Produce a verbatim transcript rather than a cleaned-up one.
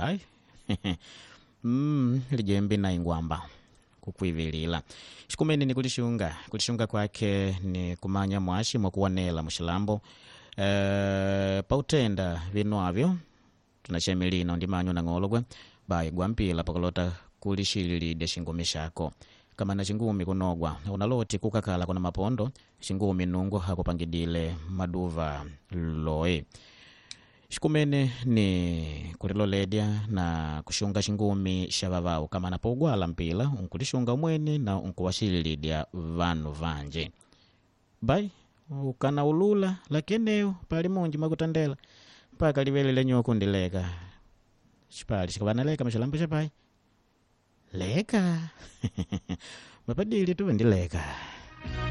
ai mm, lijembe na ingwamba kukwivilila shikumene ni kulishunga kulishunga kwake ni kumanya mwashi mwakuwanela mushilambo e, pautenda vinu avyo tunachemilina ndimanyo na ngologwe bai gwampila pakolota kulishililide shingumi shako kama na shingumi kunogwa unaloti kukakala kuna mapondo shingumi nungo hakupangidile maduva loe shikumene ni kuliloledya na kushunga shingumi shavavau kama napogwala mpila unkulishunga umweni na unkuwashililidya vanu vanje bai ukana ulula lakini pali munji makutandela mpaka livelele nyoku ndileka shipali shikabanaleka mashalambo shapai leka mapadili tuwe ndileka